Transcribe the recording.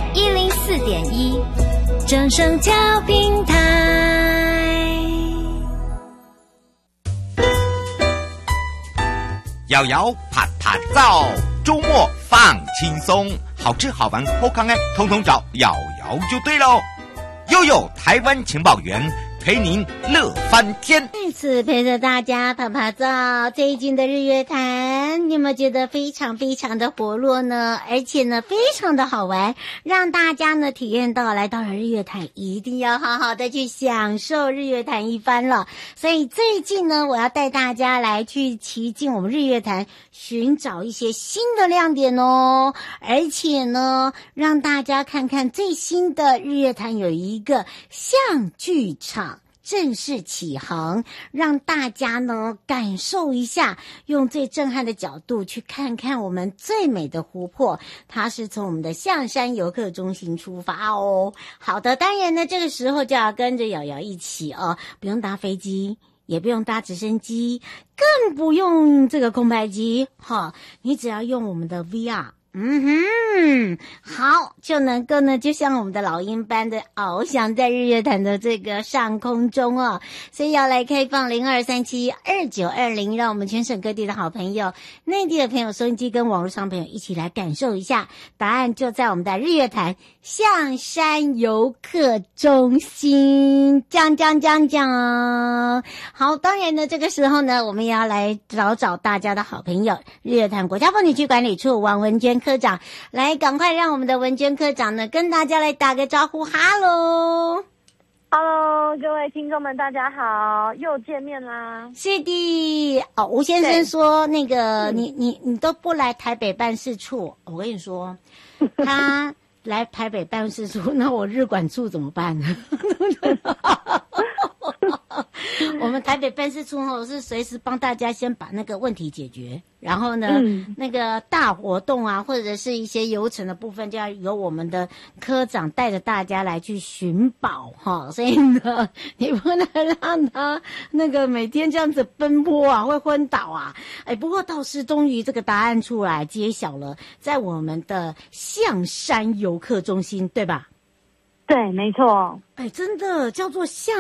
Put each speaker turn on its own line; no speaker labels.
104.1正声调频台。
摇摇啪啪照，周末放轻松，好吃好玩好康哎，统统找摇摇就对喽。悠悠台湾情报员陪您乐翻天，
再次陪着大家拍拍照。最近的日月潭，你有没有觉得非常非常的活络呢？而且呢，非常的好玩，让大家呢体验到来到了日月潭，一定要好好的去享受日月潭一番了。所以最近呢，我要带大家来去骑进我们日月潭，寻找一些新的亮点哦。而且呢，让大家看看最新的日月潭有一个相剧场正式启航，让大家呢感受一下，用最震撼的角度去看看我们最美的湖泊。它是从我们的象山游客中心出发哦。好的，当然呢，这个时候就要跟着瑶瑶一起哦，不用搭飞机，也不用搭直升机，更不用这个空拍机哈，你只要用我们的 VR。好，就能够呢，就像我们的老鹰般的翱翔在日月潭的这个上空中哦。所以要来开放02372920，让我们全省各地的好朋友、内地的朋友、收音机跟网络上朋友一起来感受一下。答案就在我们的日月潭象山游客中心，讲。好，当然呢，这个时候呢，我们也要来找大家的好朋友，日月潭国家风景区管理处王文娟科长，来赶快让我们的文娟科长呢跟大家来打个招呼。哈喽，
各位听众们，大家好，又见面啦！
是的，哦，吴先生说那个你都不来台北办事处，我跟你说，他来台北办事处，那我日管处怎么办呢？我们台北办事处后是随时帮大家先把那个问题解决，然后呢，那个大活动啊，或者是一些游程的部分，就要由我们的科长带着大家来去寻宝哈。所以呢，你不能让他那个每天这样子奔波啊，会昏倒啊。哎，不过倒是终于这个答案出来揭晓了，在我们的象山游客中心，对吧？
对，没错。
哎，真的叫做象